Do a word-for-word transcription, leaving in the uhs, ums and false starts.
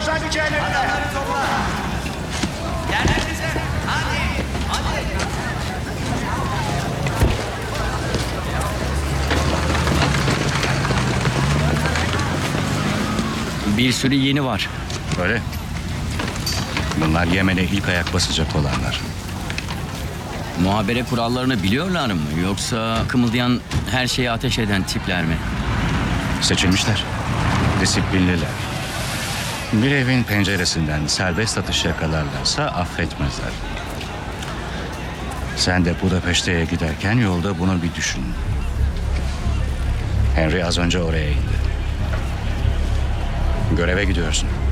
başlangıç yerlerine. Adamları topla. Yerlerinize. Hadi. Hadi. Bir sürü yeni var. Öyle. Bunlar Yemen'e ilk ayak basacak olanlar. Muhabere kurallarını biliyorlar mı? Yoksa kımıldayan her şeye ateş eden tipler mi? Seçilmişler. Disiplinliler. Bir evin penceresinden serbest atış yakalarlarsa affetmezler. Sen de Budapeşte'ye giderken yolda bunu bir düşün. Henry az önce oraya indi. Göreve gidiyorsun.